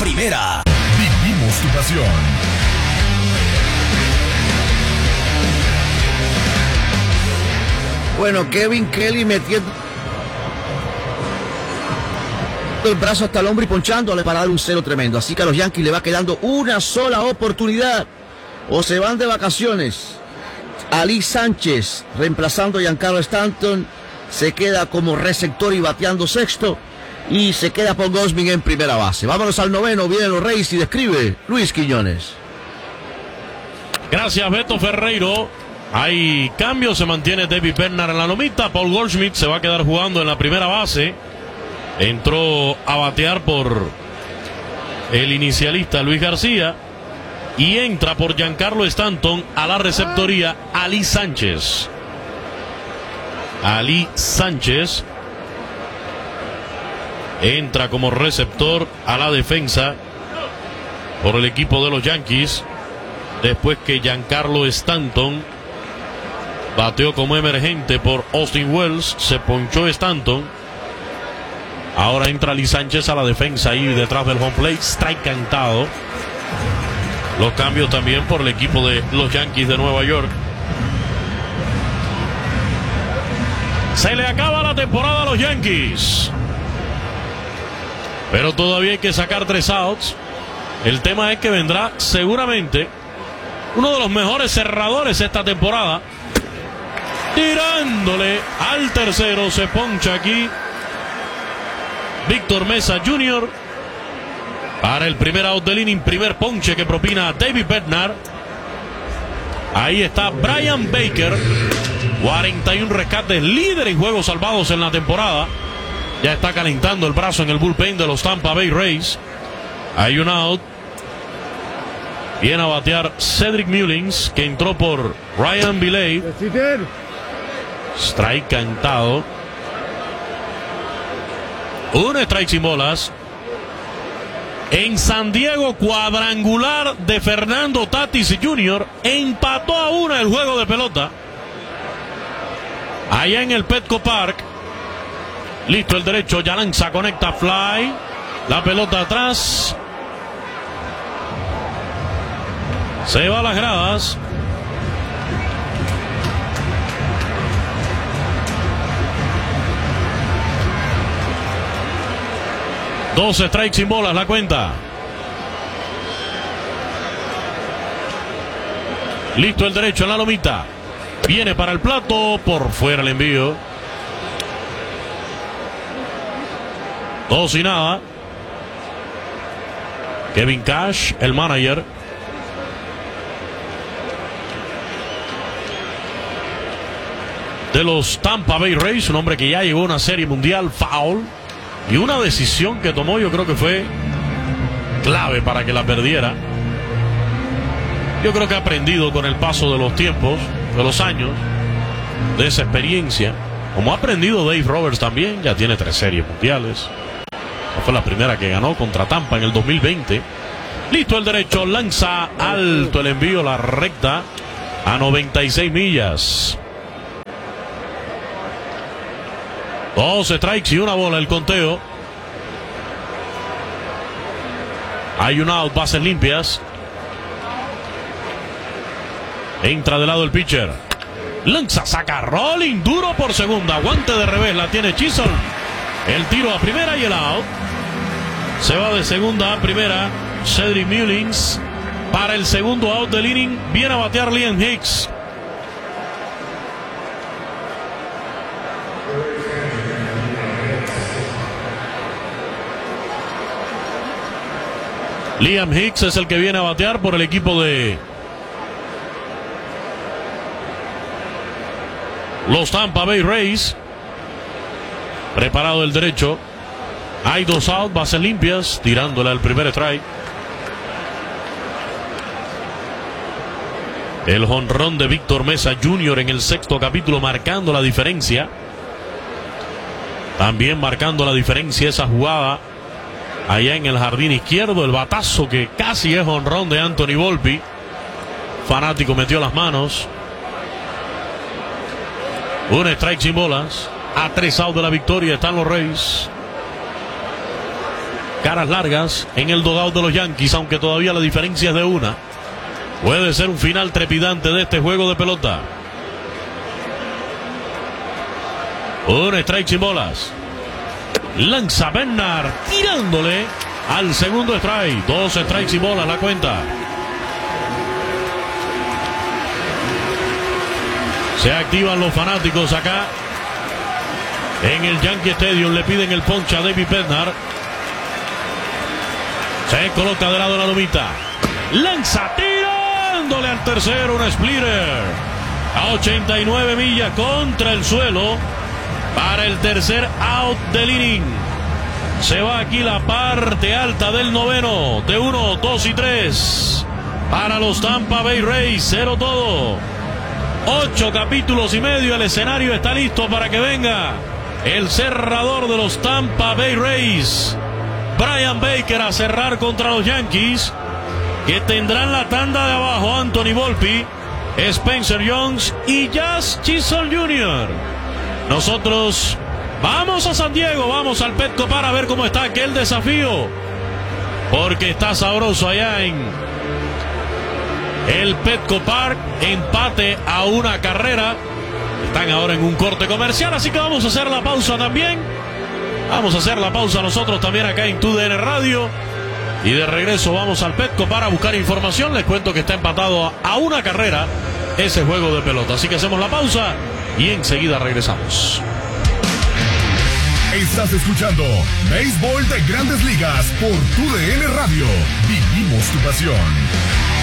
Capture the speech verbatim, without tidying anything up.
primera. Vivimos tu pasión. Bueno, Kevin Kelly metiendo el brazo hasta el hombro y ponchándole para dar un cero tremendo. Así que a los Yankees le va quedando una sola oportunidad. O se van de vacaciones. Ali Sánchez, reemplazando a Giancarlo Stanton, se queda como receptor y bateando sexto. Y se queda Paul Goldschmidt en primera base. Vámonos al noveno, vienen los Reyes y describe Luis Quiñones. Gracias, Beto Ferreiro. Hay cambios, se mantiene David Bednar en la lomita. Paul Goldschmidt se va a quedar jugando en la primera base. Entró a batear por el inicialista Luis García. Y entra por Giancarlo Stanton a la receptoría Ali Sánchez. Ali Sánchez entra como receptor a la defensa por el equipo de los Yankees. Después que Giancarlo Stanton bateó como emergente por Austin Wells, se ponchó Stanton. Ahora entra Ali Sánchez a la defensa ahí detrás del home plate. Strike cantado. Los cambios también por el equipo de los Yankees de Nueva York. Se le acaba la temporada a los Yankees, pero todavía hay que sacar tres outs. El tema es que vendrá seguramente uno de los mejores cerradores esta temporada. Tirándole al tercero, se poncha aquí Víctor Mesa junior para el primer out del inning, primer ponche que propina David Bednar. Ahí está Brian Baker, cuarenta y uno rescates, líder en juegos salvados en la temporada. Ya está calentando el brazo en el bullpen de los Tampa Bay Rays. Hay un out. Viene a batear Cedric Mullins, que entró por Ryan Viley. Strike cantado. Un strike sin bolas. En San Diego, cuadrangular de Fernando Tatis junior Empató a una el juego de pelota. Allá en el Petco Park. Listo el derecho, ya lanza, conecta, fly. La pelota atrás. Se va a las gradas. Dos strikes sin bolas la cuenta. Listo el derecho en la lomita. Viene para el plato. Por fuera el envío. Dos y nada. Kevin Cash, el manager. De los Tampa Bay Rays. Un hombre que ya llegó a una serie mundial. Foul. Y una decisión que tomó, yo creo que fue clave para que la perdiera. Yo creo que ha aprendido con el paso de los tiempos, de los años, de esa experiencia. Como ha aprendido Dave Roberts también, ya tiene tres series mundiales. Esta fue la primera que ganó contra Tampa en el dos mil veinte. Listo el derecho, lanza alto el envío, la recta a noventa y seis millas. Dos strikes y una bola el conteo. Hay un out, bases limpias. Entra de lado el pitcher. Lanza, saca rolling, duro por segunda. Guante de revés, la tiene Chisholm. El tiro a primera y el out. Se va de segunda a primera Cedric Mullins. Para el segundo out del inning viene a batear Liam Hicks. Liam Hicks es el que viene a batear por el equipo de los Tampa Bay Rays. Preparado el derecho. Hay dos out, bases limpias, tirándole al primer strike. El jonrón de Víctor Mesa junior en el sexto capítulo, marcando la diferencia. También marcando la diferencia esa jugada allá en el jardín izquierdo, el batazo que casi es jonrón de Anthony Volpe. Fanático metió las manos. Un strike sin bolas. A tres out de la victoria están los Rays. caras largas en el dugout de los Yankees, aunque todavía la diferencia es de una. Puede ser un final trepidante de este juego de pelota. Un strike sin bolas. Lanza Bednar tirándole al segundo strike. Dos strikes sin bolas la cuenta. Se activan los fanáticos acá en el Yankee Stadium. Le piden el ponche a David Bednar. Se coloca de lado la lomita. Lanza tirándole al tercero. Un splitter a ochenta y nueve millas contra el suelo para el tercer out del inning. Se va aquí la parte alta del noveno. De uno, dos y tres para los Tampa Bay Rays. Cero todo. Ocho capítulos y medio. El escenario está listo para que venga el cerrador de los Tampa Bay Rays, Brian Baker, a cerrar contra los Yankees, que tendrán la tanda de abajo Anthony Volpe, Spencer Jones y Jazz Chisholm junior Nosotros vamos a San Diego, vamos al Petco para ver cómo está aquel desafío, porque está sabroso allá en el Petco Park. Empate a una carrera. Están ahora en un corte comercial, así que vamos a hacer la pausa también. Vamos a hacer la pausa nosotros también acá en Tu D N Radio. Y de regreso vamos al Petco para buscar información. Les cuento que está empatado a una carrera ese juego de pelota. Así que hacemos la pausa y enseguida regresamos. Estás escuchando Béisbol de Grandes Ligas por Tu D N Radio. Vivimos tu pasión.